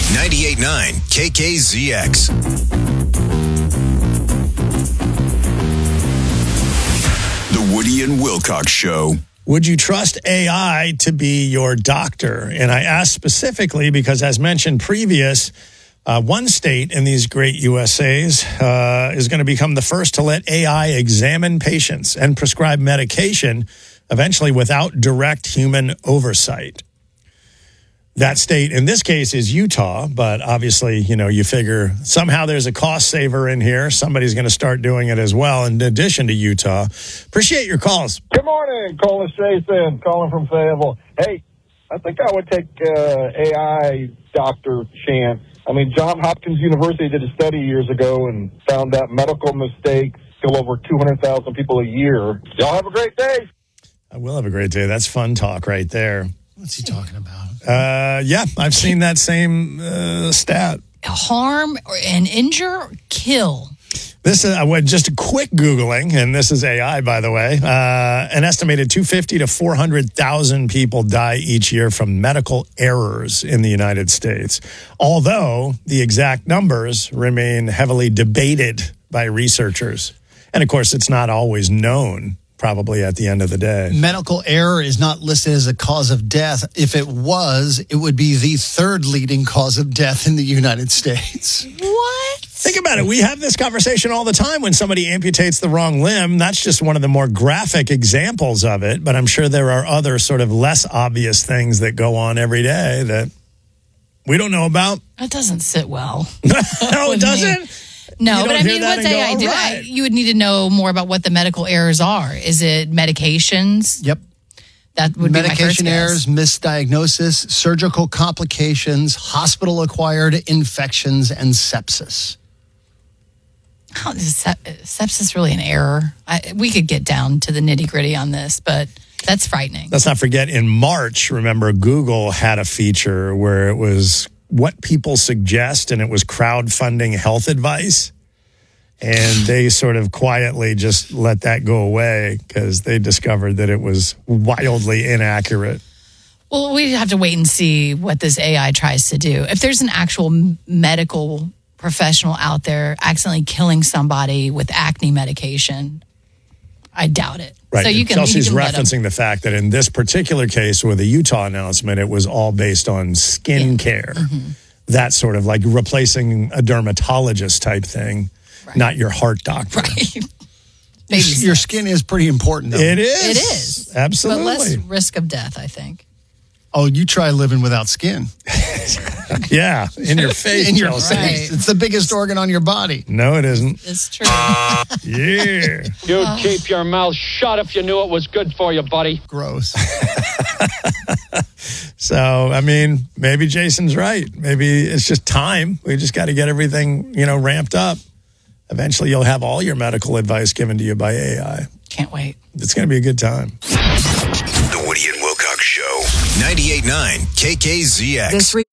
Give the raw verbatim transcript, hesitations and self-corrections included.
ninety-eight point nine K K Z X. The Woody and Wilcox Show. Would you trust A I to be your doctor? And I ask specifically because, as mentioned previous, uh, one state in these great U S As uh, is going to become the first to let A I examine patients and prescribe medication, eventually without direct human oversight. That state, in this case, is Utah, but obviously, you know, you figure somehow there's a cost saver in here. Somebody's going to start doing it as well, in addition to Utah. Appreciate your calls. Good morning, Colin Jason, calling from Fayetteville. Hey, I think I would take uh, A I doctor chance. I mean, Johns Hopkins University did a study years ago and found that medical mistakes kill over two hundred thousand people a year. Y'all have a great day. I will have a great day. That's fun talk right there. What's he talking about? Uh, yeah, I've seen that same uh, stat. Harm and injure, kill. This is uh, just a quick Googling, and this is A I, by the way. Uh, an estimated two hundred fifty to four hundred thousand people die each year from medical errors in the United States, although the exact numbers remain heavily debated by researchers. And, of course, it's not always known, probably at the end of the day. Medical error is not listed as a cause of death. If it was, it would be the third leading cause of death in the United States. What? Think about it. We have this conversation all the time when somebody amputates the wrong limb. That's just one of the more graphic examples of it. But I'm sure there are other sort of less obvious things that go on every day that we don't know about. That doesn't sit well. No, it doesn't? No, You but don't I hear mean, that what's and go, A I "All do? right." I, you would need to know more about what the medical errors are. Is it medications? Yep. That would be my first Medication guess. errors, misdiagnosis, surgical complications, hospital-acquired infections, and sepsis. How is sep- sepsis really an error? I, we could get down to the nitty-gritty on this, but that's frightening. Let's not forget, in March, remember, Google had a feature where it was what people suggest, and it was crowdfunding health advice. And they sort of quietly just let that go away because they discovered that it was wildly inaccurate. Well, we have to wait and see what this A I tries to do. If there's an actual medical professional out there accidentally killing somebody with acne medication, I doubt it. Right. So you can, Chelsea's you can let 'em- referencing the fact that in this particular case with the Utah announcement, it was all based on skin Yeah. care. Mm-hmm. That sort of like replacing a dermatologist type thing, Right. not your heart doctor. Right. Maybe Your skin is pretty important, though. It is. It is. Absolutely. But less risk of death, I think. Oh, you try living without skin. Yeah, in your face. In your Chelsea. face. It's the biggest organ on your body. No, it isn't. It's true. Yeah. You'd keep your mouth shut if you knew it was good for you, buddy. Gross. So, I mean, maybe Jason's right. Maybe it's just time. We just got to get everything, you know, ramped up. Eventually, you'll have all your medical advice given to you by A I. Can't wait. It's going to be a good time. The Woody and Wilcox Show. ninety-eight point nine K K Z X. This